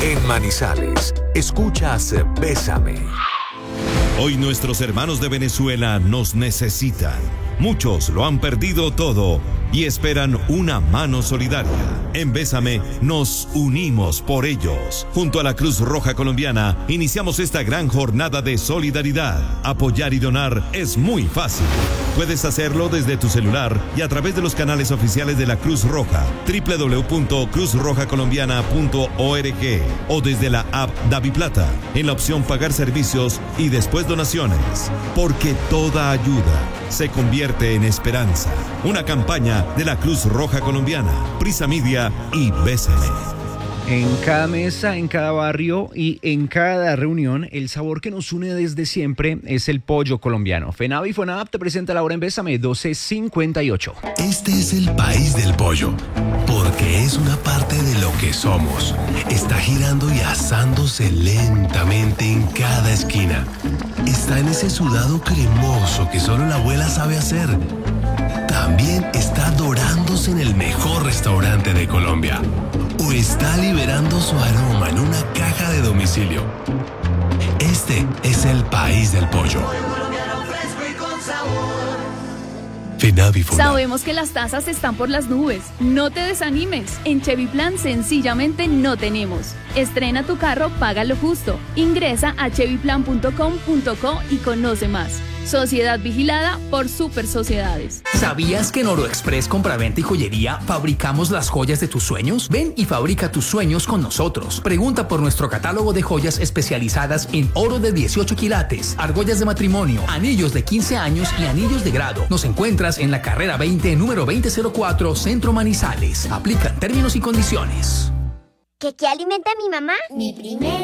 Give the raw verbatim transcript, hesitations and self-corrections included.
En Manizales, escuchas Bésame. Hoy nuestros hermanos de Venezuela nos necesitan. Muchos lo han perdido todo y esperan una mano solidaria. En Bésame nos unimos por ellos. Junto a la Cruz Roja Colombiana iniciamos esta gran jornada de solidaridad. Apoyar y donar es muy fácil. Puedes hacerlo desde tu celular y a través de los canales oficiales de la Cruz Roja, doble u doble u doble u punto cruz roja colombiana punto org, o desde la app DaviPlata, en la opción Pagar servicios y después donaciones. Porque toda ayuda se convierte en esperanza. Una campaña de la Cruz Roja Colombiana, Prisa Media y Bésame. En cada mesa, en cada barrio y en cada reunión, el sabor que nos une desde siempre es el pollo colombiano. FENAVI y FONAVAP te presenta la hora en Bésame, doce cincuenta y ocho. Este es el país del pollo, porque es una parte de lo que somos. Está girando y asándose lentamente en cada esquina. Está en ese sudado cremoso que solo la abuela sabe hacer. También está dorándose en el mejor restaurante de Colombia. O está liberando su aroma en una caja de domicilio. Este es el país del pollo. FENAVI, FONAVAP. Sabemos que las tasas están por las nubes. No te desanimes. En Chevy Plan sencillamente no tenemos. Estrena tu carro, paga lo justo. Ingresa a chevy plan punto com punto co y conoce más. Sociedad vigilada por Super Sociedades. ¿Sabías que en Oro Express Compraventa y Joyería fabricamos las joyas de tus sueños? Ven y fabrica tus sueños con nosotros. Pregunta por nuestro catálogo de joyas especializadas en oro de dieciocho quilates, argollas de matrimonio, anillos de quince años y anillos de grado. Nos encuentras en la carrera veinte, número veinte cero cuatro, Centro Manizales. Aplican términos y condiciones. ¿Qué, qué alimenta a mi mamá? Mi primera.